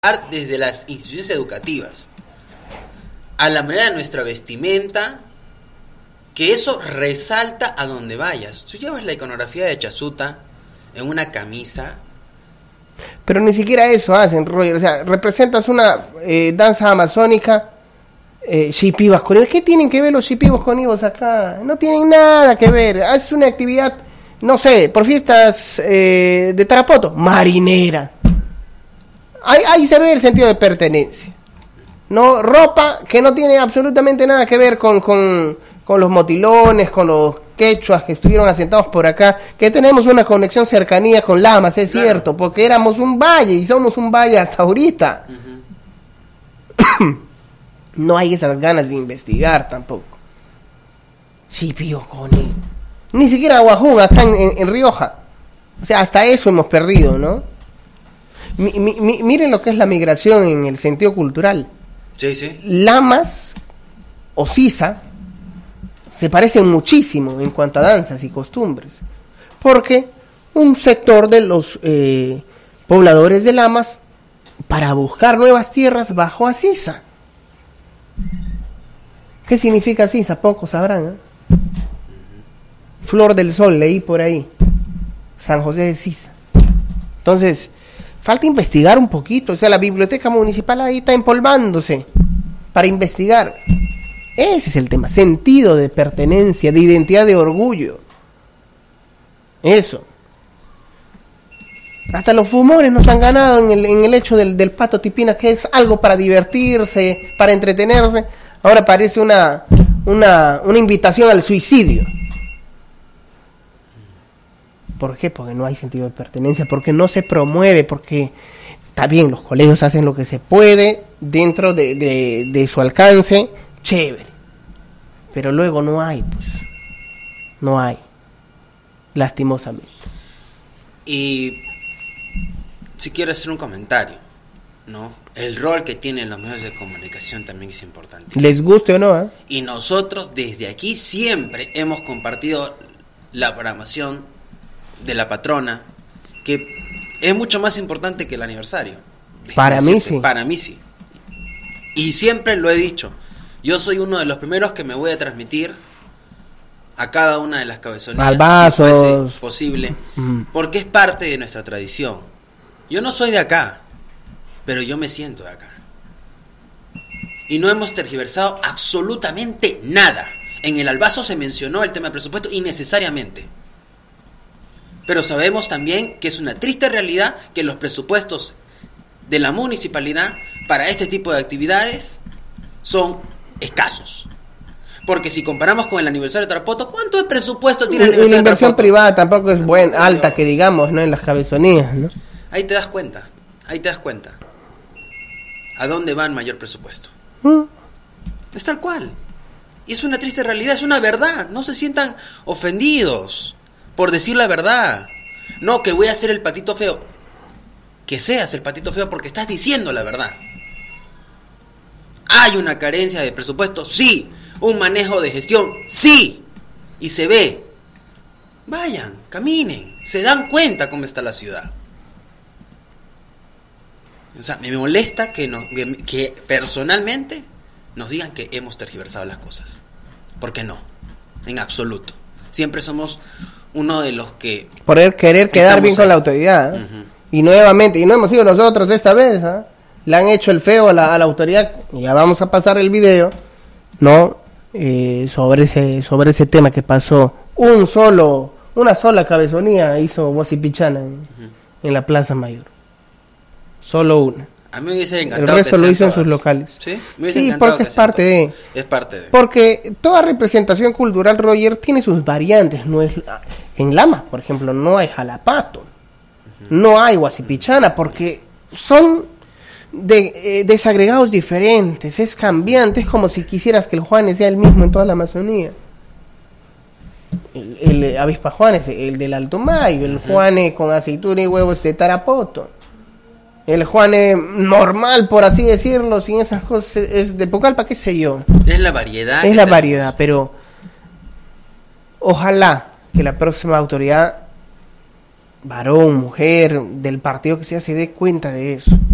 desde las instituciones educativas a la manera de nuestra vestimenta, que eso resalta a donde vayas. Tú llevas la iconografía de Chasuta en una camisa, pero ni siquiera eso hacen, Roger. O sea, representas una danza amazónica, shipibas con ibos. ¿Qué tienen que ver los shipibos con ibos acá? No tienen nada que ver. Haces una actividad, no sé, por fiestas de Tarapoto, marinera. Ahí se ve el sentido de pertenencia. No, ropa que no tiene absolutamente nada que ver con los motilones, con los quechuas que estuvieron asentados por acá, que tenemos una conexión, cercanía con Lamas, es claro, cierto, porque éramos un valle y somos un valle hasta ahorita. Uh-huh. No hay esas ganas de investigar tampoco. Sí, pío, Coni. Ni siquiera Guajún, acá en Rioja. O sea, hasta eso hemos perdido, ¿no? Miren lo que es la migración en el sentido cultural. Sí, sí. Lamas o Sisa se parecen muchísimo en cuanto a danzas y costumbres, porque un sector de los pobladores de Lamas, para buscar nuevas tierras, bajó a Sisa. ¿Qué significa Sisa? Pocos sabrán, ¿eh? Flor del Sol, leí por ahí, San José de Sisa. Entonces, falta investigar un poquito. O sea, la biblioteca municipal ahí está empolvándose para investigar. Ese es el tema, sentido de pertenencia, de identidad, de orgullo. Eso. Hasta los fumones nos han ganado en el hecho del pato tipina, que es algo para divertirse, para entretenerse. Ahora parece una invitación al suicidio. ¿Por qué? Porque no hay sentido de pertenencia, porque no se promueve, porque está bien, los colegios hacen lo que se puede dentro de su alcance, chévere, pero luego no hay, pues, no hay, lastimosamente. Y si quiero hacer un comentario, ¿no? El rol que tienen los medios de comunicación también es importante. Les guste o no, ¿eh? Y nosotros desde aquí siempre hemos compartido la programación de la patrona, que es mucho más importante que el aniversario. Para mí sí. Para mí sí. Y siempre lo he dicho. Yo soy uno de los primeros que me voy a transmitir a cada una de las cabezonías, Albazos, si fuese posible, porque es parte de nuestra tradición. Yo no soy de acá, pero yo me siento de acá. Y no hemos tergiversado absolutamente nada. En el albazo se mencionó el tema del presupuesto innecesariamente. Pero sabemos también que es una triste realidad que los presupuestos de la municipalidad para este tipo de actividades son escasos. Porque si comparamos con el aniversario de Tarapoto, ¿cuánto de presupuesto tiene el aniversario de Tarapoto? La inversión privada tampoco es buena, alta, que digamos, ¿no? En las cabezonías, ¿no? Ahí te das cuenta. ¿A dónde va el mayor presupuesto? Es tal cual. Y es una triste realidad, es una verdad. No se sientan ofendidos por decir la verdad. No, que voy a ser el patito feo. Que seas el patito feo porque estás diciendo la verdad. ¿Hay una carencia de presupuesto? Sí. ¿Un manejo de gestión? Sí. Y se ve. Vayan, caminen. Se dan cuenta cómo está la ciudad. O sea, me molesta que personalmente nos digan que hemos tergiversado las cosas. Porque no. En absoluto. Siempre somos uno de los que... Por querer quedar bien con la autoridad. Uh-huh. Y nuevamente, y no hemos sido nosotros esta vez, ¿eh? Le han hecho el feo a la autoridad. Ya vamos a pasar el video, ¿no? Sobre ese tema que pasó. Una sola cabezonía hizo Guasipichana en la Plaza Mayor. Solo una. A mí me hubiese encantado. El resto lo hizo en sus locales. Sí, porque es parte de. Es parte de. Porque toda representación cultural, Roger, tiene sus variantes. No es en Lama, por ejemplo, no hay jalapato, no hay Guasipichana, porque son desagregados diferentes, es cambiante, es como si quisieras que el Juanes sea el mismo en toda la Amazonía. El avispa Juanes, el del Alto Mayo, el Juane con aceituna y huevos de Tarapoto. El Juane normal, por así decirlo, sin esas cosas, es de Pucallpa, qué sé yo. Es la variedad. Es la variedad, pero ojalá que la próxima autoridad, varón, mujer, del partido que sea, se dé cuenta de eso.